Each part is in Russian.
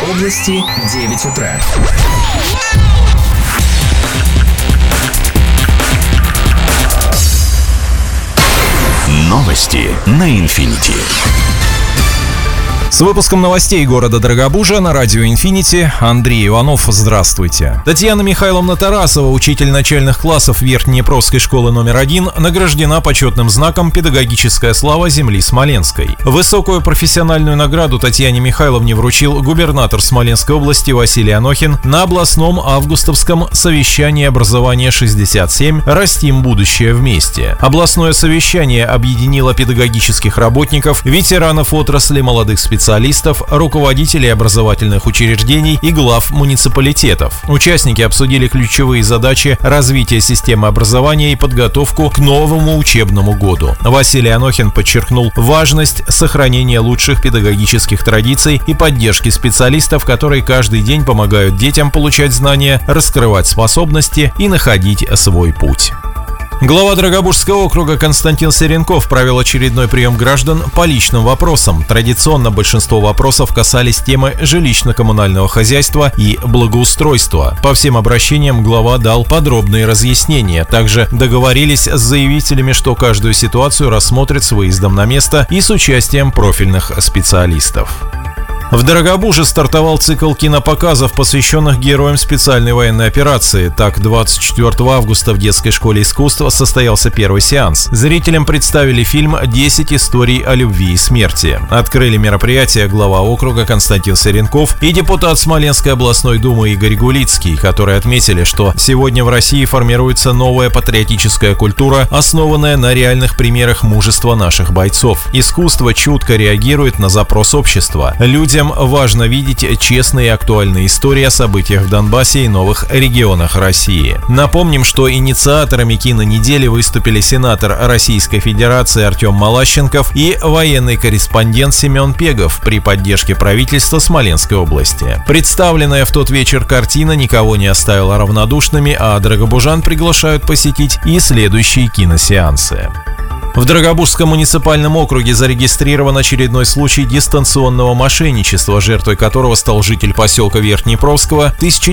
области 9 утра. Новости на Infinity. С выпуском новостей города Дорогобужа на радио Infinity Андрей Иванов. Здравствуйте. Татьяна Михайловна Тарасова, учитель начальных классов Верхнеднепровской школы номер 1, награждена почетным знаком «Педагогическая слава земли Смоленской». Высокую профессиональную награду Татьяне Михайловне вручил губернатор Смоленской области Василий Анохин на областном августовском совещании образования 67 «Растим будущее вместе». Областное совещание объединило педагогических работников, ветеранов отрасли, молодых специалистов, руководителей образовательных учреждений и глав муниципалитетов. Участники обсудили ключевые задачи развития системы образования и подготовку к новому учебному году. Василий Анохин подчеркнул важность сохранения лучших педагогических традиций и поддержки специалистов, которые каждый день помогают детям получать знания, раскрывать способности и находить свой путь. Глава Дорогобужского округа Константин Серенков провел очередной прием граждан по личным вопросам. Традиционно большинство вопросов касались темы жилищно-коммунального хозяйства и благоустройства. По всем обращениям глава дал подробные разъяснения. Также договорились с заявителями, что каждую ситуацию рассмотрят с выездом на место и с участием профильных специалистов. В Дорогобуже стартовал цикл кинопоказов, посвященных героям специальной военной операции. Так, 24 августа в детской школе искусства состоялся первый сеанс. Зрителям представили фильм «10 историй о любви и смерти». Открыли мероприятие глава округа Константин Серенков и депутат Смоленской областной думы Игорь Гулицкий, которые отметили, что сегодня в России формируется новая патриотическая культура, основанная на реальных примерах мужества наших бойцов. Искусство чутко реагирует на запрос общества. Людям важно видеть честные и актуальные истории о событиях в Донбассе и новых регионах России. Напомним, что инициаторами кинонедели выступили сенатор Российской Федерации Артем Малащенков и военный корреспондент Семен Пегов при поддержке правительства Смоленской области. Представленная в тот вечер картина никого не оставила равнодушными, а дорогобужан приглашают посетить и следующие киносеансы. В Дорогобужском муниципальном округе зарегистрирован очередной случай дистанционного мошенничества, жертвой которого стал житель поселка Верхнеднепровского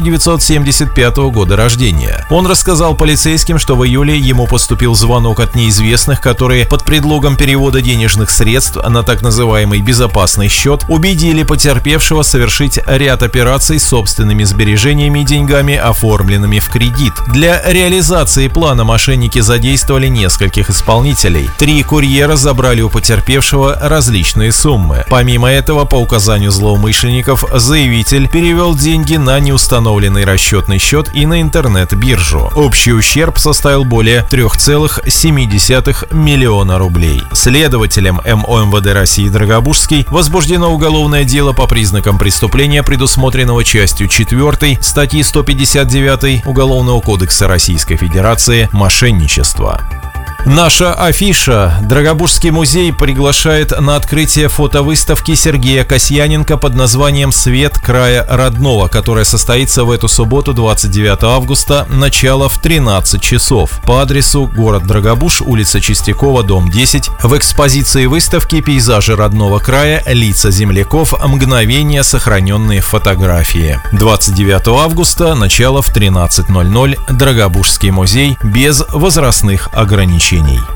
1975 года рождения. Он рассказал полицейским, что в июле ему поступил звонок от неизвестных, которые под предлогом перевода денежных средств на так называемый безопасный счет убедили потерпевшего совершить ряд операций с собственными сбережениями и деньгами, оформленными в кредит. Для реализации плана мошенники задействовали нескольких исполнителей. 3 курьера забрали у потерпевшего различные суммы. Помимо этого, по указанию злоумышленников, заявитель перевел деньги на неустановленный расчетный счет и на интернет-биржу. Общий ущерб составил более 3,7 миллиона рублей. Следователем МОМВД России Дорогобужский возбуждено уголовное дело по признакам преступления, предусмотренного частью 4 статьи 159 Уголовного кодекса Российской Федерации «Мошенничество». Наша афиша. Дорогобужский музей приглашает на открытие фотовыставки Сергея Касьяненко под названием «Свет края родного», которая состоится в эту субботу, 29 августа, начало в 13 часов. По адресу город Дорогобуж, улица Чистякова, дом 10. В экспозиции выставки «Пейзажи родного края. Лица земляков. Мгновения, сохраненные фотографии». 29 августа, начало в 13:00. Дорогобужский музей без возрастных ограничений.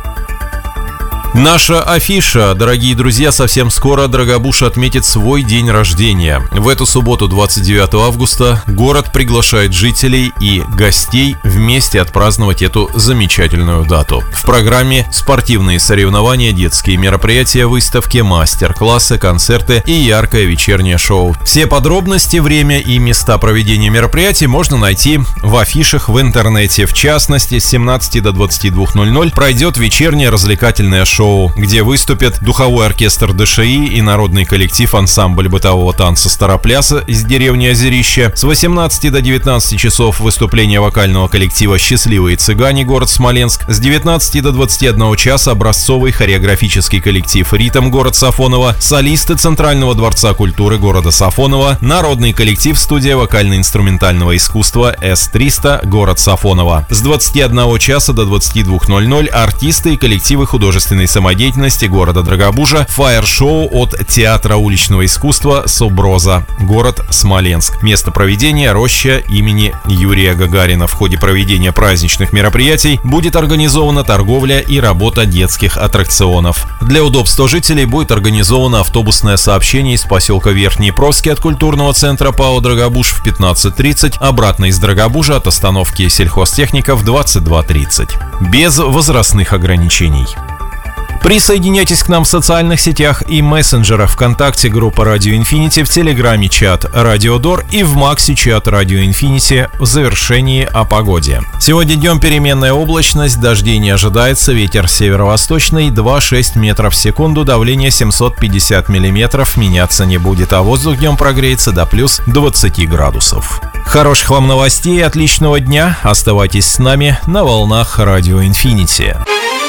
Наша афиша. Дорогие друзья, совсем скоро Дорогобуж отметит свой день рождения. В эту субботу, 29 августа, город приглашает жителей и гостей вместе отпраздновать эту замечательную дату. В программе спортивные соревнования, детские мероприятия, выставки, мастер-классы, концерты и яркое вечернее шоу. Все подробности, время и места проведения мероприятий можно найти в афишах в интернете. В частности, с 17 до 22:00 пройдет вечернее развлекательное шоу, где выступят духовой оркестр ДШИ и народный коллектив ансамбль бытового танца «Старопляса» из деревни Озерище. С 18 до 19 часов выступление вокального коллектива «Счастливые цыгане», город Смоленск. С 19 до 21 часа образцовый хореографический коллектив «Ритм», город Сафоново, солисты Центрального дворца культуры города Сафоново, народный коллектив студия вокально-инструментального искусства С-300, город Сафоново. С 21 часа до 22:00 артисты и коллективы художественной самодеятельности города Драгобужа фаер-шоу от Театра уличного искусства «Суброза», город Смоленск. Место проведения – роща имени Юрия Гагарина. В ходе проведения праздничных мероприятий будет организована торговля и работа детских аттракционов. Для удобства жителей будет организовано автобусное сообщение из поселка Верхний Провский от культурного центра ПАО «Драгобуж» в 15:30, обратно из Драгобужа от остановки сельхозтехника в 22:30. Без возрастных ограничений. Присоединяйтесь к нам в социальных сетях и мессенджерах: ВКонтакте группа Радио Инфинити, в Телеграме чат Радио Дор и в Максе чат Радио Инфинити. В завершении о погоде. Сегодня днем переменная облачность, дождей не ожидается, ветер северо-восточный 2,6 метров в секунду, давление 750 миллиметров, меняться не будет, а воздух днем прогреется до плюс 20 градусов. Хороших вам новостей, отличного дня, оставайтесь с нами на волнах Радио Инфинити.